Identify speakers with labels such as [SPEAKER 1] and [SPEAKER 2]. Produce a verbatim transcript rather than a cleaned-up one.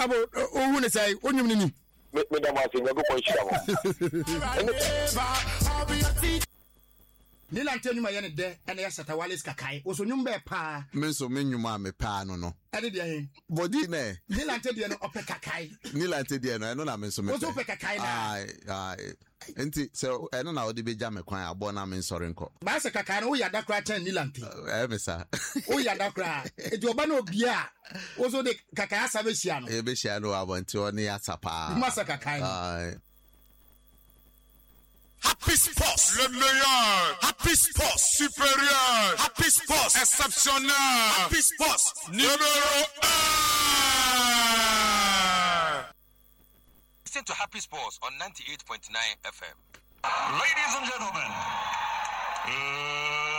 [SPEAKER 1] abo o hu ne sai onyum ne ni
[SPEAKER 2] me me da ma se nyago ko shira mo
[SPEAKER 1] Nila ntenu ma ye ne de ene yasata wales kakai wo so nyum be pa
[SPEAKER 3] me so me nyuma me pa no no
[SPEAKER 1] ade de he
[SPEAKER 3] body ne
[SPEAKER 1] Nila ntenu de no ope kakai
[SPEAKER 3] Nila ntenu de no eno na me so me
[SPEAKER 1] wo so ope kakai na
[SPEAKER 3] ai ai enti so eno na odi be ja me kwan abo na me nsore nko
[SPEAKER 1] ba se kakai no wo ya dakra ten Nila ntenu
[SPEAKER 3] eh me sa
[SPEAKER 1] wo ya dakra eti oba na obia wo so de kakai asa be hia no
[SPEAKER 3] e be hia no abo nti oni asapa
[SPEAKER 1] ma se kakai
[SPEAKER 3] ai
[SPEAKER 4] Happy Sports, le meilleur. Happy Sports, supérieur. Happy Sports, exceptionnel. Happy Sports, numéro un.
[SPEAKER 5] Listen to Happy Sports on ninety-eight point nine F M.
[SPEAKER 4] Ladies and gentlemen. Uh...